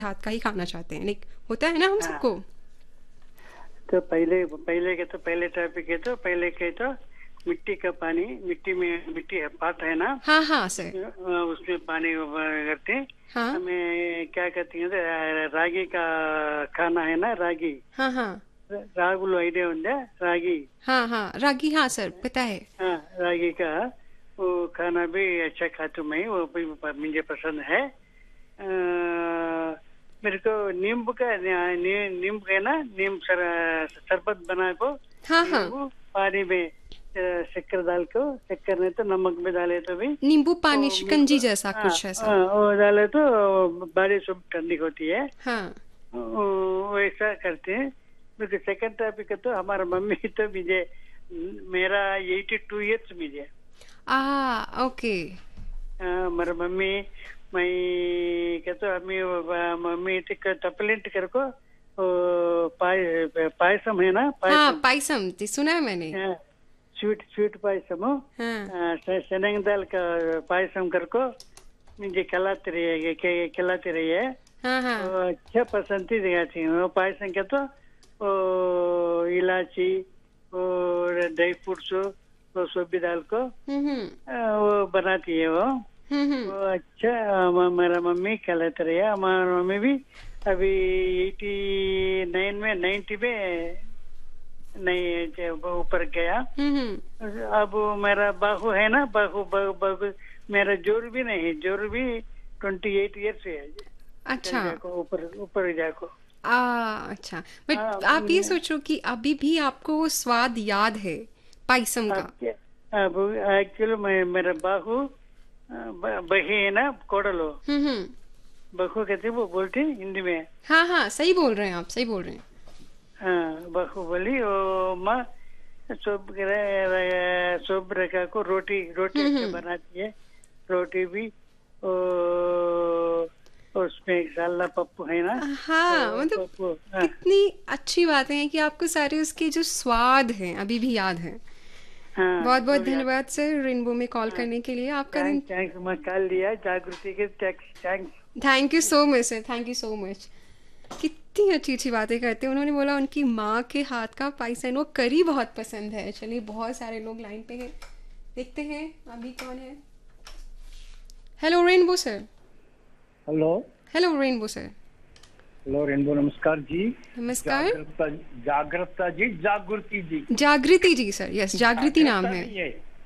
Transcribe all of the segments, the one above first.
हाथ का ही खाना चाहते हैं, लाइक होता है ना हम हाँ। सबको। तो पहले के तो मिट्टी का पानी, मिट्टी में मिट्टी है, पाट है ना, हाँ हाँ सर। उसमें पानी करते हैं। हाँ हमें क्या कहते हैं, रागी का खाना है ना, रागी, हाँ हाँ रागुल ఐడియా ఉందా, रागी। हाँ हाँ रागी, हाँ सर पता है। हाँ, रागी का वो खाना भी अच्छा खाती हूँ मैं, वो भी मुझे पसंद है। मेरे को नींबू का नींबू है ना, शरबत बना को, हाँ हाँ नींबू पानी में शक्कर डाल को, शक्कर नहीं तो नमक में डाले तो भी नींबू पानी वो मेरे को, शिकंजी जैसा हाँ कुछ ऐसा। हाँ, वो डाले तो बॉडी सब ठंडी होती है। हाँ वैसा करते हैं। क्योंकि सेकंड टॉपिक है तो हमारा मम्मी तो मुझे, मेरा 82 इयर्स मुझे, ओके। हमारा मम्मी, मैं कहते अम्मी, मम्मी तपलिंट करको, पायसम है ना, हाँ पायसम, पायसम सुना है मैंने। स्वीट स्वीट पायसम, हाँ शनंग दाल का पायसम करको मुझे खिलाती रही है। हाँ हाँ। अच्छा पसंद थी दिखाती हूँ वो पायसम के तो, इलायची और ड्राई फ्रूट्स वो सब भी डाल को हम्म वो बनाती है वो। हम्म। वो अच्छा, हमारा मम्मी खिलाते रहे, हमारा मम्मी भी अभी 89 में, 90 में नहीं, जब ऊपर गया। अब मेरा बाहू है ना, बाहू मेरा जोर भी नहीं है, जोर भी 28 इयर्स है। अच्छा जाको ऊपर ऊपर जाको। अच्छा, बट आप ये हाँ, सोचो कि अभी भी आपको वो स्वाद याद है पायसम का। अब एक्चुअली मैं, मेरा बाहू बही है ना, कोडलो, हम्म। बहू कहते वो बोलते हैं हिंदी में। हाँ हाँ सही बोल रहे हैं आप, सही बोल रहे हैं। हाँ, बहू बोली वो माँ सब रखा को, रोटी रोटी अच्छा बनाती है, रोटी भी उसमें एक सालना पप्पू है ना, हाँ तो मतलब पप्पू, हाँ कितनी अच्छी बातें हैं कि आपको सारे उसके जो स्वाद हैं अभी भी याद हैं। हाँ, बहुत बहुत सब याद। धन्यवाद सर रेनबो में कॉल हाँ, करने के लिए। आपका दिन। थैंक्स थैंक्स, मैं कॉल दिया जागृति के, thanks. Thank you so much sir, thank you so much. कितनी अच्छी अच्छी बातें करते हैं। उन्होंने बोला उनकी माँ के हाथ का पायसन, वो करी बहुत पसंद है। चलिए बहुत सारे लोग लाइन पे हैं, देखते हैं अभी कौन है। Hello rainbow sir. Hello. Hello rainbow sir. Hello rainbow, नमस्कार जी। नमस्कार। जागृता, जागृता जी, जागृति जी। जागृति जी सर, यस जागृति नाम जागृता है। नहीं है।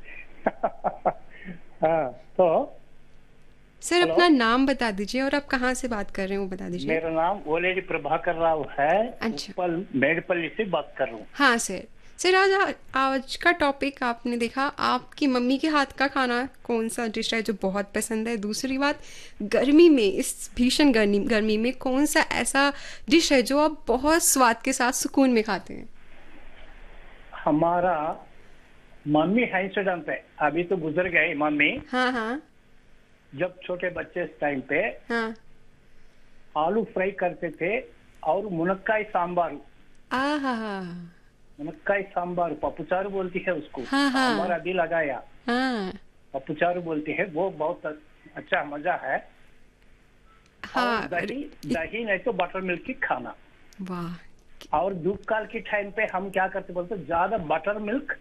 हाँ, तो सर हेलो, अपना नाम बता दीजिए और आप कहाँ से बात कर रहे हैं वो बता दीजिए। मेरा नाम ओलेडी प्रभाकर राव है। अच्छा। उपल मेडपल्ली से बात कर रहा हूँ। हाँ सर। सर आज का टॉपिक आपने देखा, आपकी मम्मी के हाथ का खाना कौन सा डिश है जो बहुत पसंद है। दूसरी बात, गर्मी में, इस भीषण गर्मी में कौन सा ऐसा डिश है जो आप बहुत स्वाद के साथ सुकून में खाते हैं। हमारा मम्मी है इंसिडेंट पे, अभी तो गुजर गए मम्मी। हाँ हाँ जब छोटे बच्चे इस टाइम पे हाँ। आलू फ्राई करते थे और मुनक्काई सांबार, हाँ मुनक्काई सांबार पपुचारू बोलती है उसको, हाँ हाँ सांबार अभी लगाया, हाँ पपुचारू बोलती है, वो बहुत अच्छा मजा है। हाँ। और दही, दही नहीं तो बटर मिल्क की खाना। वाह। और धूप काल के टाइम पे हम क्या करते बोलते, ज्यादा बटर मिल्क,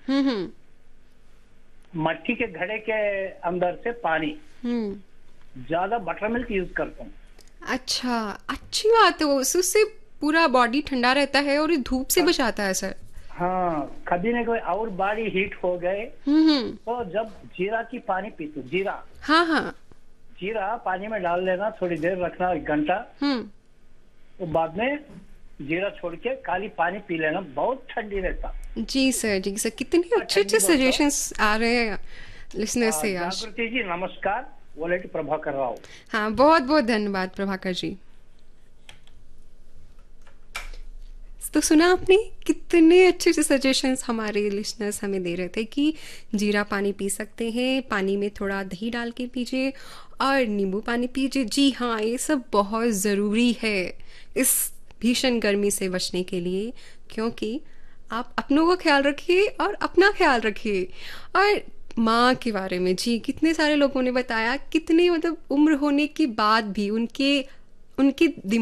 मट्टी के घड़े के अंदर से पानी, ज्यादा बटर मिल्क यूज करता हूँ। अच्छा, अच्छी बात है। वो उससे पूरा बॉडी ठंडा रहता है और ये धूप से बचाता है सर। हाँ, कभी न कोई और बॉडी हीट हो गए तो जब जीरा की पानी पीते, जीरा, हाँ हाँ जीरा पानी में डाल लेना, थोड़ी देर रखना, 1 घंटा, तो बाद में जीरा छोड़ के खाली पानी पी लेना, बहुत ठंडी रहता। जी सर, जी सर। कितने अच्छे अच्छे सजेशंस आ रहे हैं लिसनर से आज। जागृति जी नमस्कार, वोलेट प्रभाकर राव। हाँ बहुत बहुत धन्यवाद प्रभाकर जी। तो सुना आपने, कितने अच्छे अच्छे सजेशंस हमारे लिसनर्स हमें दे रहे थे कि जीरा पानी पी सकते हैं, पानी में थोड़ा दही डाल के पीजिए और नींबू पानी पीजिए। जी हाँ, ये सब बहुत ज़रूरी है इस भीषण गर्मी से बचने के लिए, क्योंकि आप अपनों का ख्याल रखिए और अपना ख्याल रखिए। और माँ के बारे में जी कितने सारे लोगों ने बताया, कितने मतलब उम्र होने के बाद भी उनके